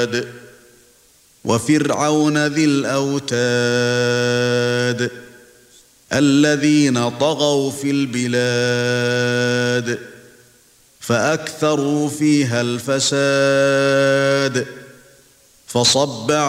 العباد وفرعون ذي الأوتاد الذين طغوا في البلاد فأكثروا فيها الفساد فصب